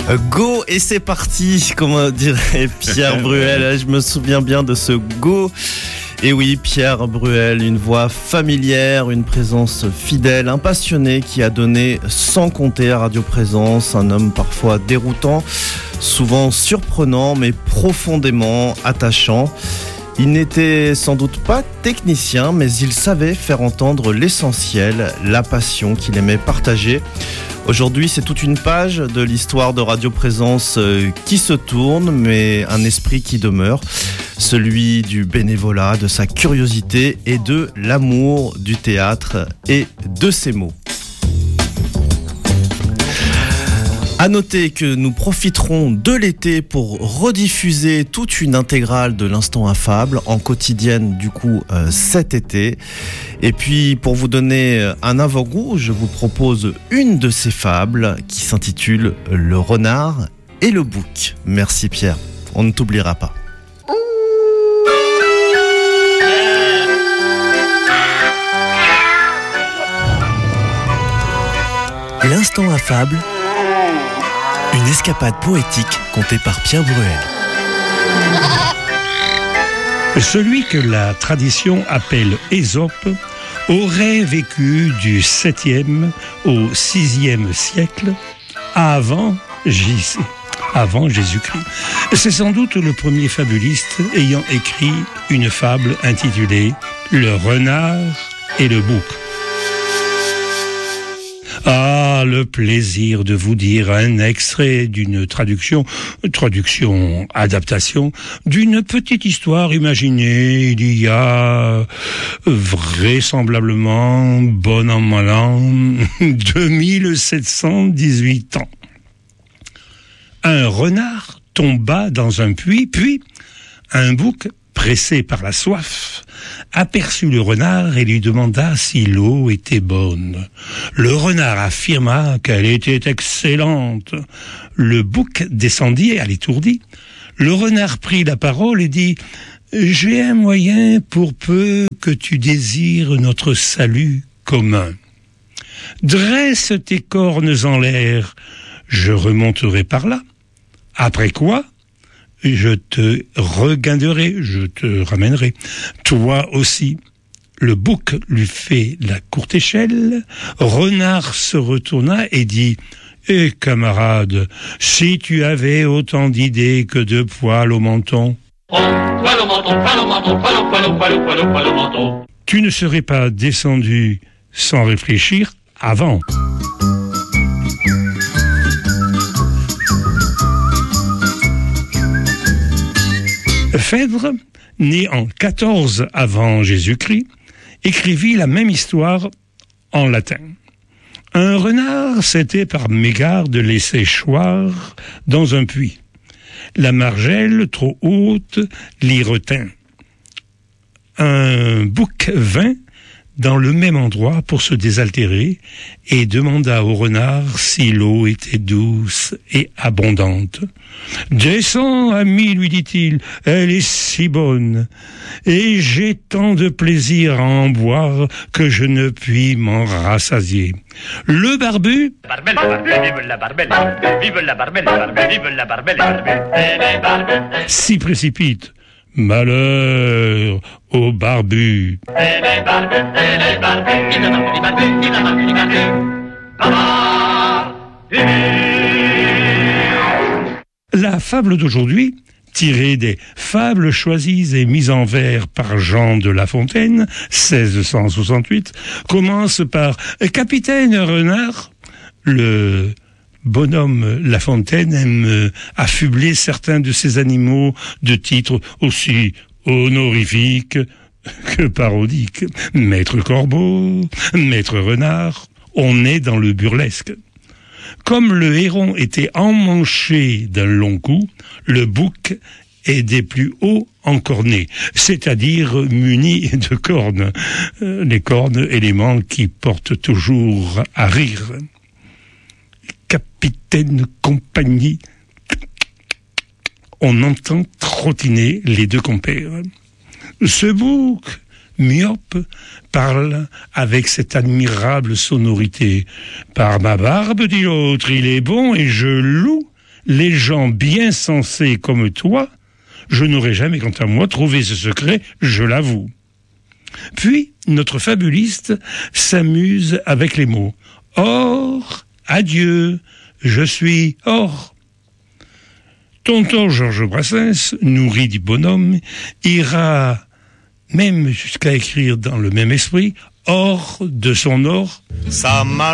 Go et c'est parti, comme dirait Pierre Bruel. Je me souviens bien de ce go. Et oui, Pierre Bruel, une voix familière, une présence fidèle, un passionné qui a donné sans compter à Radio Présence, un homme parfois déroutant, souvent surprenant mais profondément attachant. Il n'était sans doute pas technicien, mais il savait faire entendre l'essentiel, la passion qu'il aimait partager. Aujourd'hui, c'est toute une page de l'histoire de Radio Présence qui se tourne, mais un esprit qui demeure, celui du bénévolat, de sa curiosité et de l'amour du théâtre et de ses mots. À noter que nous profiterons de l'été pour rediffuser toute une intégrale de l'Instant Affable en quotidienne du coup cet été. Et puis pour vous donner un avant-goût, je vous propose une de ces fables qui s'intitule Le renard et le bouc. Merci Pierre, on ne t'oubliera pas. L'Instant Affable, une escapade poétique contée par Pierre Bruel. Celui que la tradition appelle Ésope aurait vécu du 7e au 6e siècle avant Jésus-Christ. C'est sans doute le premier fabuliste ayant écrit une fable intitulée « Le renard et le bouc ». Ah, le plaisir de vous dire un extrait d'une adaptation, d'une petite histoire imaginée il y a vraisemblablement, bon an mal an, 2718 ans. Un renard tomba dans un puits, puis un bouc, pressé par la soif, aperçut le renard et lui demanda si l'eau était bonne. Le renard affirma qu'elle était excellente. Le bouc descendit à l'étourdi. Le renard prit la parole et dit « J'ai un moyen pour peu que tu désires notre salut commun. Dresse tes cornes en l'air, je remonterai par là. Après quoi ? Je te reguinderai, je te ramènerai. Toi aussi. » Le bouc lui fait la courte échelle. Renard se retourna et dit « Eh camarade, si tu avais autant d'idées que de poils au menton, tu ne serais pas descendu sans réfléchir avant. » Phèdre, né en 14 avant Jésus-Christ, écrivit la même histoire en latin. Un renard s'était par mégarde laissé choir dans un puits. La margelle, trop haute, l'y retint. Un bouc vint dans le même endroit pour se désaltérer et demanda au renard si l'eau était douce et abondante. « Descends, ami, lui dit-il, elle est si bonne, et j'ai tant de plaisir à en boire que je ne puis m'en rassasier. » Le barbu s'y précipite. Malheur au barbu. La fable d'aujourd'hui, tirée des fables choisies et mises en vers par Jean de La Fontaine, 1668, commence par « Capitaine Renard ». Le bonhomme La Fontaine aime affubler certains de ses animaux de titres aussi honorifiques que parodiques. Maître Corbeau, Maître Renard, on est dans le burlesque. Comme le héron était emmanché d'un long cou, le bouc est des plus hauts encornés, c'est-à-dire muni de cornes. Les cornes, éléments qui portent toujours à rire. Capitaine compagnie, on entend trottiner les deux compères. Ce bouc, myope, parle avec cette admirable sonorité. Par ma barbe, dit l'autre, il est bon et je loue les gens bien sensés comme toi, je n'aurais jamais, quant à moi, trouvé ce secret, je l'avoue. Puis, notre fabuliste s'amuse avec les mots. Or, adieu, je suis or. Tonton Georges Brassens, nourri du bonhomme, ira même jusqu'à écrire dans le même esprit, hors de son or. Ça